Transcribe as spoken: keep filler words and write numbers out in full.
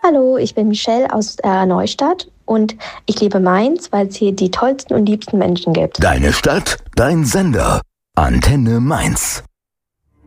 Hallo, ich bin Michelle aus äh, Neustadt und ich liebe Mainz, weil es hier die tollsten und liebsten Menschen gibt. Deine Stadt, dein Sender. Antenne Mainz.